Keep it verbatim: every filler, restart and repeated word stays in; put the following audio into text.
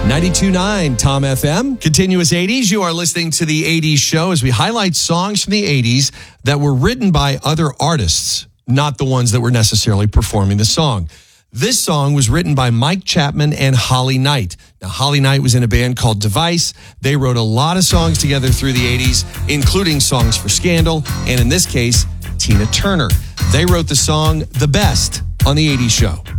ninety-two point nine Tom F M. Continuous eighties. You are listening to the eighties show as we highlight songs from the eighties that were written by other artists, not the ones that were necessarily performing the song. This song was written by Mike Chapman and Holly Knight. Now, Holly Knight was in a band called Device. They wrote a lot of songs together through the eighties, including songs for Scandal, and in this case, Tina Turner. They wrote the song The Best on the eighties show.